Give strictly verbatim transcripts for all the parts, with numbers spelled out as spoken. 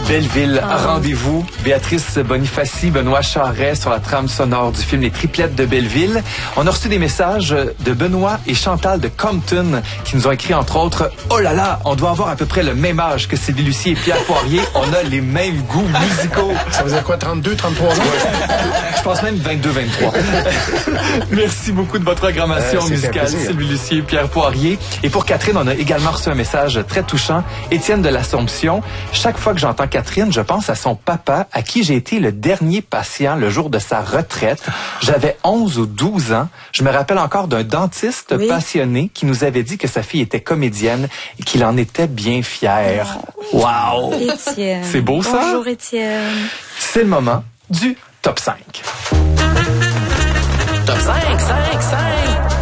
Belleville, ah. rendez-vous. Béatrice Bonifaci, Benoît Charret sur la trame sonore du film Les Triplettes de Belleville. On a reçu des messages de Benoît et Chantal de Compton qui nous ont écrit entre autres « Oh là là, on doit avoir à peu près le même âge que Sylvie Lucier et Pierre Poirier. On a les mêmes goûts musicaux. » Ça faisait quoi, trente-deux, trente-trois ans? Je pense même vingt-deux, vingt-trois. Merci beaucoup de votre programmation euh, musicale, Sylvie Lucier et Pierre Poirier. Et pour Catherine, on a également reçu un message très touchant. Étienne de l'Assomption. Chaque fois que j'entends Catherine, je pense à son papa, à qui j'ai été le dernier patient le jour de sa retraite. J'avais onze ou douze ans. Je me rappelle encore d'un dentiste oui. passionné qui nous avait dit que sa fille était comédienne et qu'il en était bien fier. Wow! Étienne. C'est beau ça? Bonjour Étienne. C'est le moment du top cinq. Top cinq, cinq, cinq.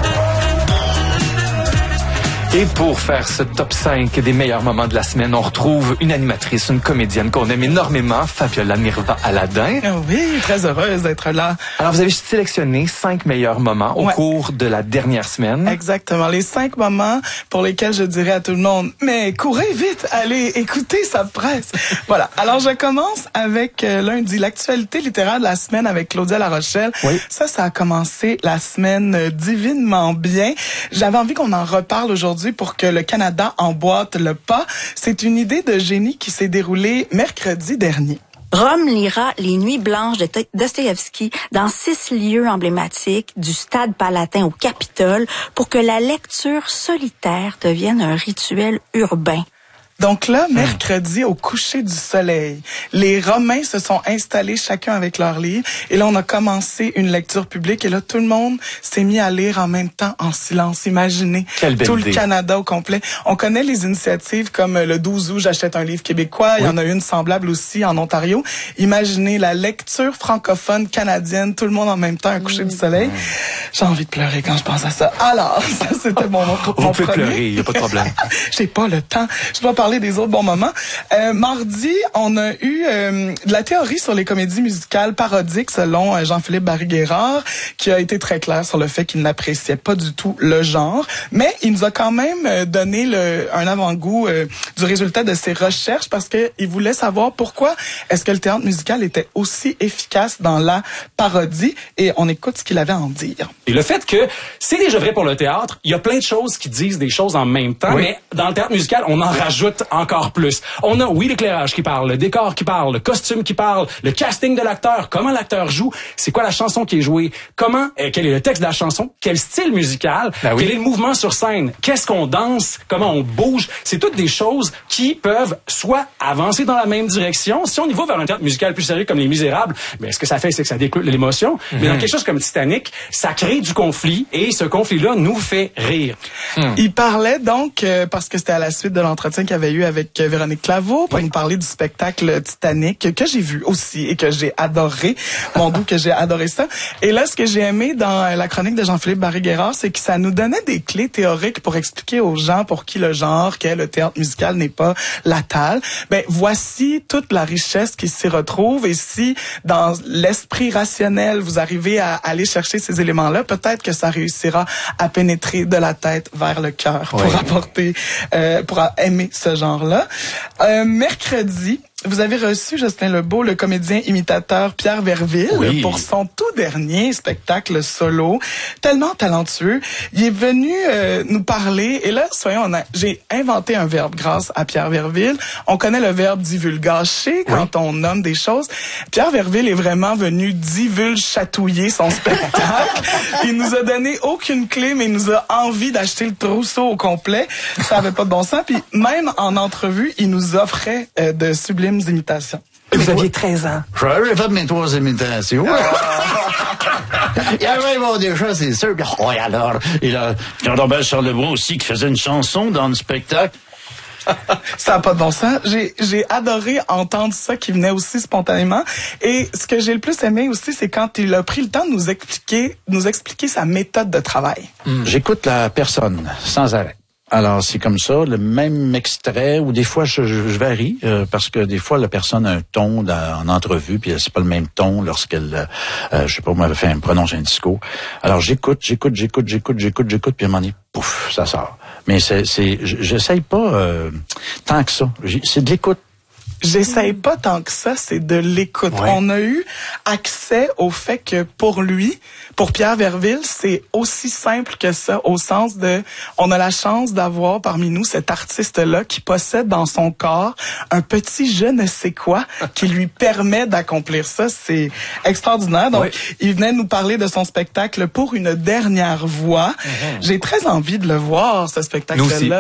Et pour faire ce top cinq des meilleurs moments de la semaine, on retrouve une animatrice, une comédienne qu'on aime énormément, Fabiola Nirva Aladin. Oh oui, très heureuse d'être là. Alors, vous avez sélectionné cinq meilleurs moments au ouais. cours de la dernière semaine. Exactement. Les cinq moments pour lesquels je dirais à tout le monde, mais courez vite, allez écouter sa presse. Voilà. Alors, je commence avec euh, lundi, l'actualité littéraire de la semaine avec Claudia La Rochelle. Oui. Ça, ça a commencé la semaine euh, divinement bien. J'avais envie qu'on en reparle aujourd'hui pour que le Canada emboîte le pas. C'est une idée de génie qui s'est déroulée mercredi dernier. Rome lira Les Nuits blanches de Dostoïevski dans six lieux emblématiques du Stade Palatin au Capitole pour que la lecture solitaire devienne un rituel urbain. Donc là, mercredi, au coucher du soleil, les Romains se sont installés chacun avec leur livre. Et là, on a commencé une lecture publique. Et là, tout le monde s'est mis à lire en même temps, en silence. Imaginez, Quelle belle tout idée. Le Canada au complet. On connaît les initiatives comme le douze août, j'achète un livre québécois. Oui. Il y en a une semblable aussi en Ontario. Imaginez la lecture francophone canadienne, tout le monde en même temps, un coucher mmh. du soleil. Mmh. J'ai envie de pleurer quand je pense à ça. Alors, ça, c'était mon, mon, Vous mon pouvez premier. pleurer, il n'y a pas de problème. J'ai pas le temps. Je dois parler des autres bons moments. Euh, mardi, on a eu euh, de la théorie sur les comédies musicales parodiques selon euh, Jean-Philippe Barry-Guerrard, qui a été très clair sur le fait qu'il n'appréciait pas du tout le genre, mais il nous a quand même euh, donné le, un avant-goût euh, du résultat de ses recherches parce que il voulait savoir pourquoi est-ce que le théâtre musical était aussi efficace dans la parodie, et on écoute ce qu'il avait à en dire. Et le fait que c'est déjà vrai pour le théâtre, il y a plein de choses qui disent des choses en même temps, oui. mais dans le théâtre musical, on en rajoute encore plus. On a, oui, l'éclairage qui parle, le décor qui parle, le costume qui parle, le casting de l'acteur, comment l'acteur joue, c'est quoi la chanson qui est jouée, comment, euh, quel est le texte de la chanson, quel style musical, ben oui. quel est le mouvement sur scène, qu'est-ce qu'on danse, comment on bouge. C'est toutes des choses qui peuvent soit avancer dans la même direction. Si on y va vers un théâtre musical plus sérieux comme Les Misérables, ben, ce que ça fait, c'est que ça décule l'émotion. Mm-hmm. Mais dans quelque chose comme Titanic, ça crée du conflit et ce conflit-là nous fait rire. Mm. Il parlait donc, euh, parce que c'était à la suite de l'entretien qu'il avait eu avec euh, Véronique Claveau pour oui. nous parler du spectacle Titanic que j'ai vu aussi et que j'ai adoré. Mon doux que j'ai adoré ça. Et là, ce que j'ai aimé dans la chronique de Jean-Philippe Barry-Guerrard, c'est que ça nous donnait des clés théoriques pour expliquer aux gens pour qui le genre, qu'est le théâtre musical n'est pas la tale. Ben, voici toute la richesse qui s'y retrouve. Et si, dans l'esprit rationnel, vous arrivez à aller chercher ces éléments-là, peut-être que ça réussira à pénétrer de la tête vers le cœur pour oui. apporter, euh, pour aimer ce genre-là. Euh, mercredi, vous avez reçu, Justin Lebeau, le comédien imitateur Pierre Verville, oui. pour son tout dernier spectacle solo. Tellement talentueux. Il est venu euh, nous parler, et là, soyons honnêtes, j'ai inventé un verbe grâce à Pierre Verville. On connaît le verbe divulgacher quand oui. on nomme des choses. Pierre Verville est vraiment venu divulchatouiller son spectacle. Il nous a donné aucune clé, mais il nous a envie d'acheter le trousseau au complet. Ça avait pas de bon sens. Puis même en entrevue, il nous offrait euh, de sublimes imitations. Vous aviez treize ans. J'avais fait mes trois imitations. Il y avait bon, déjà, c'est sûr. Oh, et alors, il a Jean-Robert Charlebois aussi qui faisait une chanson dans le spectacle. Ça n'a pas de bon sens. J'ai, j'ai adoré entendre ça qui venait aussi spontanément. Et ce que j'ai le plus aimé aussi, c'est quand il a pris le temps de nous expliquer, nous expliquer sa méthode de travail. Mm. J'écoute la personne sans arrêt. Alors, c'est comme ça, le même extrait, ou des fois, je, je, je varie, euh, parce que des fois, la personne a un ton dans, en entrevue, puis c'est pas le même ton lorsqu'elle, euh, je sais pas, moi, fait un prononce un discours. Alors, j'écoute, j'écoute, j'écoute, j'écoute, j'écoute, j'écoute, puis à un moment donné, pouf, ça sort. Mais c'est, c'est, j'essaye pas euh, tant que ça. C'est de l'écoute. J'essaye pas tant que ça, c'est de l'écoute. Ouais. On a eu accès au fait que pour lui, pour Pierre Verville, c'est aussi simple que ça, au sens de, on a la chance d'avoir parmi nous cet artiste-là qui possède dans son corps un petit je ne sais quoi qui lui permet d'accomplir ça. C'est extraordinaire. Donc, ouais. il venait nous parler de son spectacle Pour une dernière voix. Mm-hmm. J'ai très envie de le voir, ce spectacle-là.